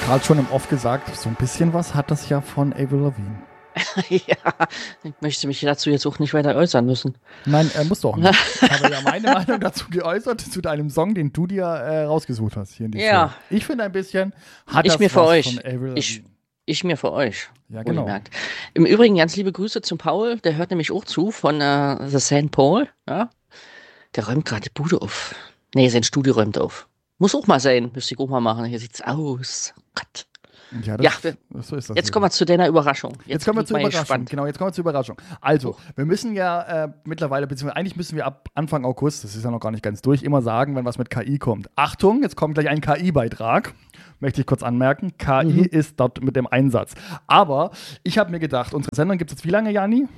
gerade schon im Off gesagt, so ein bisschen was hat das ja von Avril Lavigne. Ja, ich möchte mich dazu jetzt auch nicht weiter äußern müssen. Nein, musst du auch nicht. Ich habe ja meine Meinung dazu geäußert, zu deinem Song, den du dir rausgesucht hast hier in die Ja. Show. Ich finde ein bisschen, hat Ich das mir für was euch. von Avril Lavigne. Ich mir für euch. Ja, genau. Wohlgemerkt. Im Übrigen ganz liebe Grüße zum Paul, der hört nämlich auch zu von The St. Paul. Ja? Der räumt gerade die Bude auf. Nee, sein Studio räumt auf. Muss auch mal sein, müsste ich auch mal machen. Hier sieht's aus. Gott. Ja, Ja, so ist das. Jetzt kommen wir zu deiner Überraschung. Jetzt kommen wir bin zur ich mal Überraschung. gespannt. Genau, jetzt kommen wir zur Überraschung. Also, wir müssen ja mittlerweile, beziehungsweise eigentlich müssen wir ab Anfang August, das ist ja noch gar nicht ganz durch, immer sagen, wenn was mit KI kommt. Achtung, jetzt kommt gleich ein KI-Beitrag. Möchte ich kurz anmerken. KI ist dort mit dem Einsatz. Aber ich habe mir gedacht, unsere Sendung gibt es jetzt wie lange, Jani?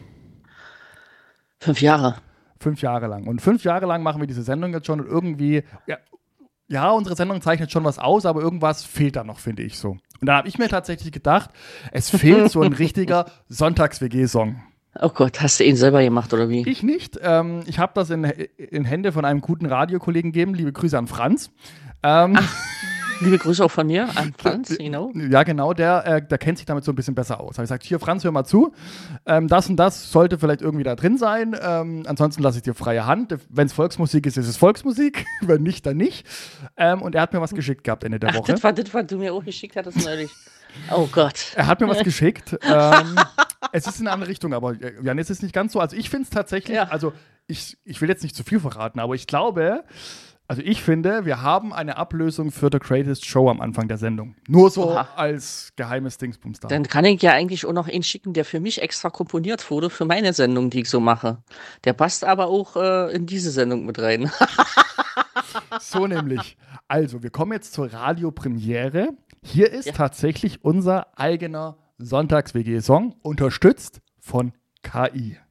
5 Jahre. 5 Jahre lang. Und 5 Jahre lang machen wir diese Sendung jetzt schon und irgendwie, ja, unsere Sendung zeichnet schon was aus, aber irgendwas fehlt da noch, finde ich so. Und dann habe ich mir tatsächlich gedacht, es fehlt so ein richtiger Sonntags-WG-Song. Oh Gott, hast du ihn selber gemacht oder wie? Ich nicht. Ich habe das in Hände von einem guten Radiokollegen gegeben. Liebe Grüße an Franz. Liebe Grüße auch von mir an Franz, genau. Ja, genau, der kennt sich damit so ein bisschen besser aus. Habe ich gesagt, hier Franz, hör mal zu, das und das sollte vielleicht irgendwie da drin sein, ansonsten lasse ich dir freie Hand. Wenn es Volksmusik ist, ist es Volksmusik, wenn nicht, dann nicht. Und er hat mir was geschickt gehabt Ende der Woche. Das war du mir auch geschickt hattest neulich. Oh Gott. Er hat mir was geschickt. Es ist in eine andere Richtung, aber Jan, es ist nicht ganz so. Also ich finde es tatsächlich, Ja. also ich will jetzt nicht zu viel verraten, aber ich glaube, also ich finde, wir haben eine Ablösung für The Greatest Show am Anfang der Sendung. Nur so Oha. als geheimes Dingsbums da. Dann kann ich ja eigentlich auch noch einen schicken, der für mich extra komponiert wurde, für meine Sendung, die ich so mache. Der passt aber auch in diese Sendung mit rein. So nämlich. Also, wir kommen jetzt zur Radiopremiere. Hier ist tatsächlich unser eigener Sonntags-WG-Song, unterstützt von KI.